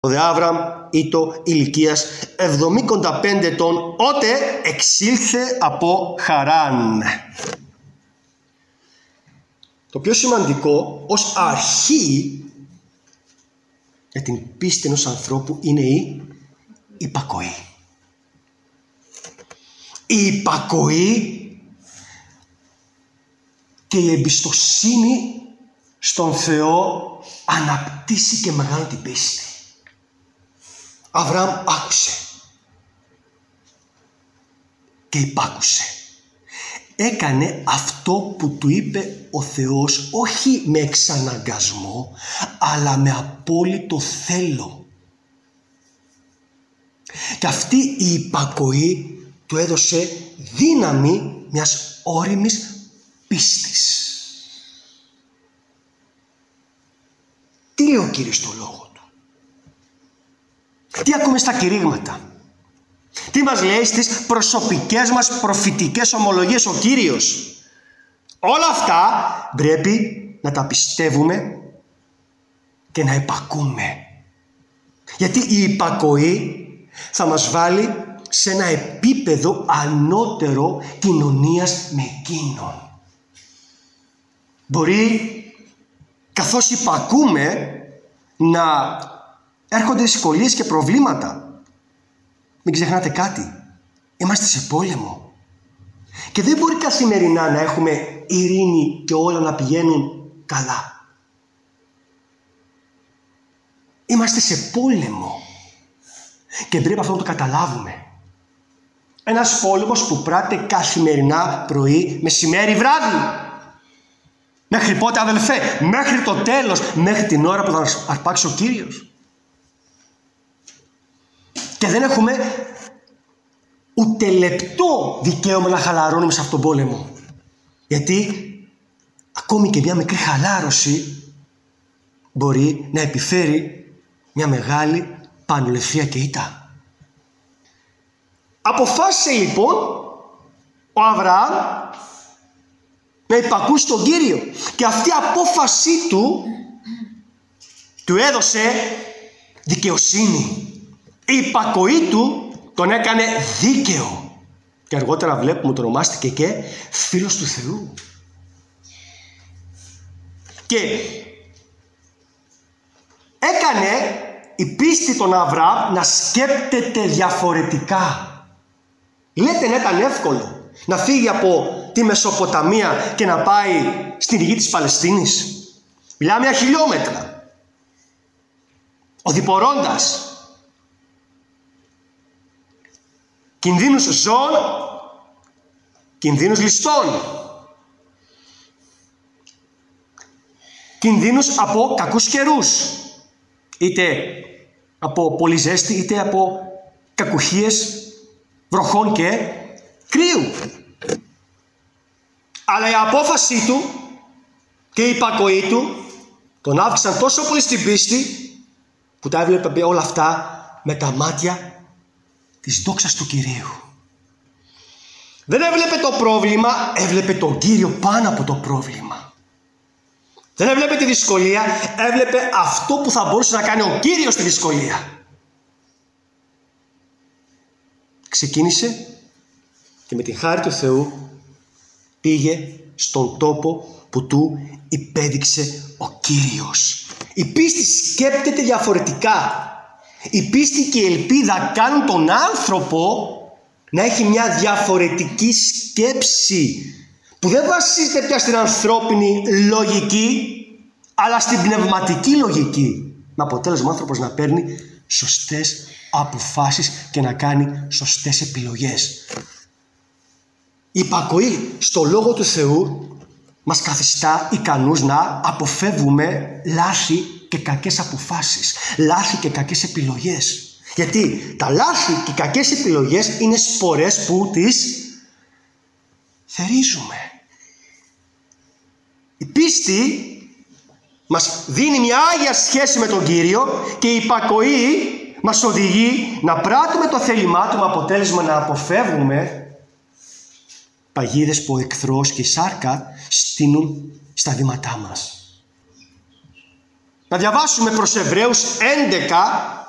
Ο δε Άβραμ ήτο ηλικίας 75 ετών, ότε εξήλθε από Χαράν. Το πιο σημαντικό ως αρχή για την πίστη ενός ανθρώπου είναι η υπακοή. Η υπακοή και η εμπιστοσύνη στον Θεό αναπτύσσει και μεγάλη την πίστη. Αβραάμ άκουσε και υπάκουσε. Έκανε αυτό που του είπε ο Θεός, όχι με εξαναγκασμό, αλλά με απόλυτο θέλω. Και αυτή η υπακοή του έδωσε δύναμη μιας ώριμης πίστης. Τι λέει ο Κύριος στο λόγο του? Τι ακούμε στα κηρύγματα? Τι μας λέει στις προσωπικές μας προφητικές ομολογίες ο Κύριος? Όλα αυτά πρέπει να τα πιστεύουμε και να υπακούμε. Γιατί η υπακοή θα μας βάλει σε ένα επίπεδο ανώτερο κοινωνίας με εκείνον. Μπορεί καθώς υπακούμε να έρχονται δυσκολίες και προβλήματα. Μην ξεχνάτε κάτι. Είμαστε σε πόλεμο. Και δεν μπορεί καθημερινά να έχουμε ειρήνη και όλα να πηγαίνουν καλά. Είμαστε σε πόλεμο. Και πρέπει αυτό να το καταλάβουμε. Ένας πόλεμος που πράται καθημερινά πρωί, μεσημέρι, βράδυ. Μέχρι πότε, αδελφέ? Μέχρι το τέλος, μέχρι την ώρα που θα αρπάξει ο Κύριος. Και δεν έχουμε ούτε λεπτό δικαίωμα να χαλαρώνουμε σε αυτόν τον πόλεμο. Γιατί ακόμη και μια μικρή χαλάρωση μπορεί να επιφέρει μια μεγάλη πανολευθεία και ήττα. Αποφάσισε λοιπόν ο Αβραάμ να υπακούσει τον Κύριο. Και αυτή η απόφασή του έδωσε δικαιοσύνη. Η υπακοή του τον έκανε δίκαιο. Και αργότερα βλέπουμε ότι ονομάστηκε και φίλος του Θεού. Και έκανε η πίστη των Αβραάμ να σκέπτεται διαφορετικά. Λέτε να ήταν εύκολο να φύγει από τη Μεσοποταμία και να πάει στην γη της Παλαιστίνης? Μιλάμε για χιλιόμετρα. οδηπορώντας κινδύνους ζώων, κινδύνους ληστών, κινδύνους από κακούς καιρούς, είτε από πολύ ζέστη, είτε από κακουχίες βροχών και κρύου. Αλλά η απόφασή του και η υπακοή του τον αύξησαν τόσο πολύ στην πίστη που τα έβλεπε όλα αυτά με τα μάτια της δόξας του Κυρίου. Δεν έβλεπε το πρόβλημα, έβλεπε τον Κύριο πάνω από το πρόβλημα. Δεν έβλεπε τη δυσκολία, έβλεπε αυτό που θα μπορούσε να κάνει ο Κύριος στη δυσκολία. Ξεκίνησε και με τη χάρη του Θεού πήγε στον τόπο που του υπέδειξε ο Κύριος. Η πίστη σκέπτεται διαφορετικά. Η πίστη και η ελπίδα κάνουν τον άνθρωπο να έχει μια διαφορετική σκέψη που δεν βασίζεται πια στην ανθρώπινη λογική, αλλά στην πνευματική λογική. Με αποτέλεσμα ο άνθρωπος να παίρνει σωστές αποφάσεις και να κάνει σωστές επιλογές. Η υπακοή στο Λόγο του Θεού μας καθιστά ικανούς να αποφεύγουμε λάθη και κακές αποφάσεις, λάθη και κακές επιλογές. Γιατί τα λάθη και οι κακές επιλογές είναι σπορές που τις θερίζουμε. Η πίστη μας δίνει μια άγια σχέση με τον Κύριο και η υπακοή μας οδηγεί να πράττουμε το θέλημά του με αποτέλεσμα να αποφεύγουμε παγίδες που ο εχθρός και η σάρκα στείνουν στα βήματά μας. Να διαβάσουμε προς Εβραίους 11